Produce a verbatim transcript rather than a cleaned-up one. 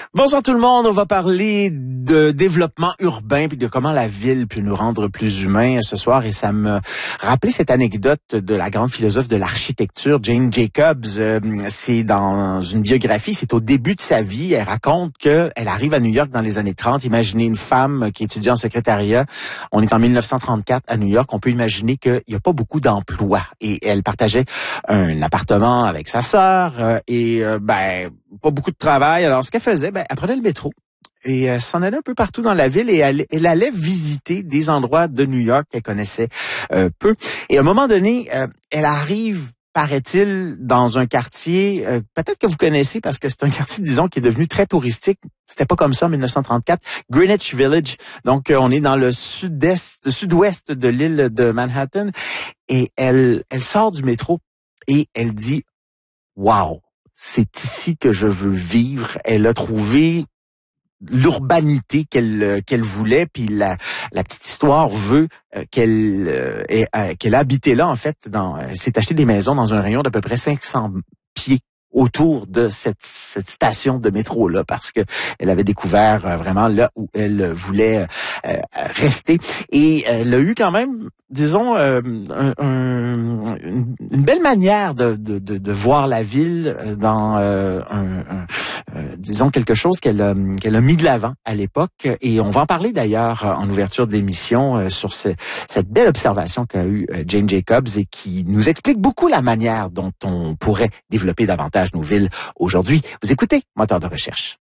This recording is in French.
Bonsoir tout le monde, on va parler de développement urbain puis de comment la ville peut nous rendre plus humains ce soir et ça me rappelait cette anecdote de la grande philosophe de l'architecture Jane Jacobs. Euh, c'est dans une biographie, c'est au début de sa vie, elle raconte que elle arrive à New York dans les années trente. Imaginez une femme qui étudie en secrétariat. On est en mille neuf cent trente-quatre à New York, on peut imaginer qu'il n'y a pas beaucoup d'emplois et elle partageait un appartement avec sa sœur euh, et euh, ben pas beaucoup de travail. Alors, ce qu'elle faisait, ben, elle prenait le métro et euh, s'en allait un peu partout dans la ville et elle, elle allait visiter des endroits de New York qu'elle connaissait euh, peu. Et à un moment donné, euh, elle arrive, paraît-il, dans un quartier, euh, peut-être que vous connaissez parce que c'est un quartier, disons, qui est devenu très touristique. C'était pas comme ça en mille neuf cent trente-quatre. Greenwich Village. Donc, euh, on est dans le sud-est, le sud-ouest de l'île de Manhattan. Et elle, elle sort du métro et elle dit « Wow! C'est ici que je veux vivre. » Elle a trouvé l'urbanité qu'elle qu'elle voulait, puis la, la petite histoire veut euh, qu'elle euh, ait, euh, qu'elle a habité là en fait. Dans, elle s'est acheté des maisons dans un rayon d'à peu près cinq cents pieds autour de cette, cette station de métro là, parce que elle avait découvert euh, vraiment là où elle voulait euh, rester. Et elle a eu quand même, disons, euh, un, un, une, une belle manière de, de, de, de voir la ville dans euh, un, un euh, disons quelque chose qu'elle a, qu'elle a mis de l'avant à l'époque. Et on va en parler d'ailleurs en ouverture d'émission euh, sur ce, cette belle observation qu'a eue euh, Jane Jacobs et qui nous explique beaucoup la manière dont on pourrait développer davantage nos villes aujourd'hui. Vous écoutez Moteur de recherche.